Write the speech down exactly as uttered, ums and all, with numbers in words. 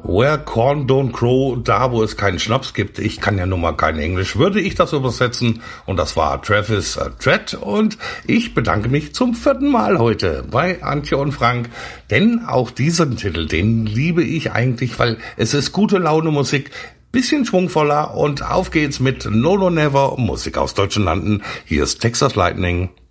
Where corn don't grow, da wo es keinen Schnaps gibt, ich kann ja nun mal kein Englisch, würde ich das übersetzen. Und das war Travis äh, Tritt. Und ich bedanke mich zum vierten Mal heute bei Antje und Frank. Denn auch diesen Titel, den liebe ich eigentlich, weil es ist gute Laune Musik, bisschen schwungvoller. Und auf geht's mit No No Never, Musik aus deutschen Landen. Hier ist Texas Lightning.